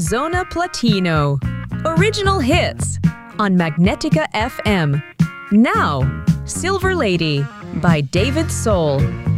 Zona Platino. Original hits on Magnetica FM. Now, Silver Lady by David Soul.